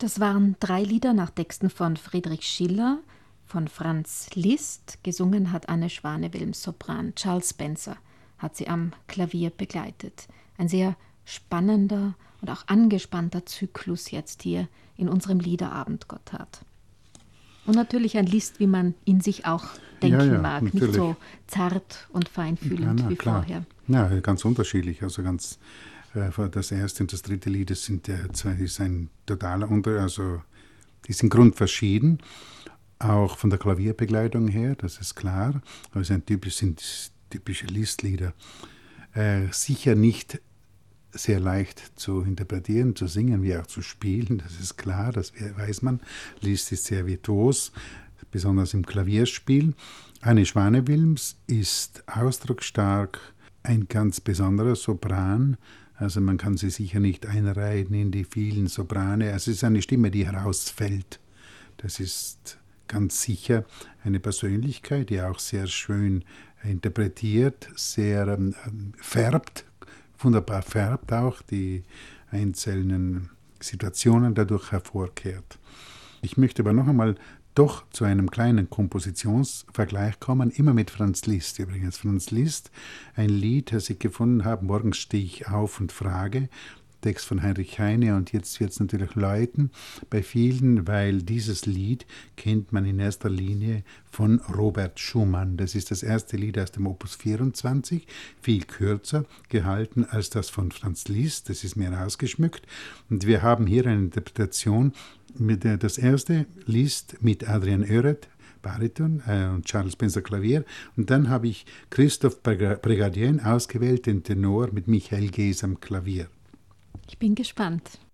Das waren 3 Lieder nach Texten von Friedrich Schiller, von Franz Liszt. Gesungen hat Anne Schwane-Wilms Sopran. Charles Spencer hat sie am Klavier begleitet. Ein sehr spannender und auch angespannter Zyklus jetzt hier in unserem Liederabend, Gotthard. Und natürlich ein Liszt, wie man ihn sich auch denken mag. Natürlich. Nicht so zart und feinfühlend wie klar. vorher. Ja, ganz unterschiedlich. Also das erste und das dritte Lied ist ein totaler also die sind grundverschieden. Auch von der Klavierbegleitung her, das ist klar. Aber es sind typische Liszt-Lieder. Sicher nicht sehr leicht zu interpretieren, zu singen, wie auch zu spielen, das ist klar, das weiß man. Liszt ist sehr virtuos, besonders im Klavierspiel. Anne Schwane-Wilms ist ausdrucksstark, ein ganz besonderer Sopran. Also man kann sie sicher nicht einreihen in die vielen Soprane. Es ist eine Stimme, die herausfällt. Das ist ganz sicher eine Persönlichkeit, die auch sehr schön interpretiert, sehr wunderbar färbt auch, die einzelnen Situationen dadurch hervorkehrt. Ich möchte aber noch einmal doch zu einem kleinen Kompositionsvergleich kommen, immer mit Franz Liszt übrigens. Franz Liszt, ein Lied, das ich gefunden habe, Morgens stehe ich auf und frage, Text von Heinrich Heine, und jetzt wird es natürlich läuten bei vielen, weil dieses Lied kennt man in erster Linie von Robert Schumann. Das ist das erste Lied aus dem Opus 24, viel kürzer gehalten als das von Franz Liszt, das ist mehr ausgeschmückt. Und wir haben hier eine Interpretation mit das erste Liszt mit Adrian Öret, Bariton, und Charles Spencer Klavier. Und dann habe ich Christophe Brigadier ausgewählt, den Tenor mit Michael Gees am Klavier. Ich bin gespannt.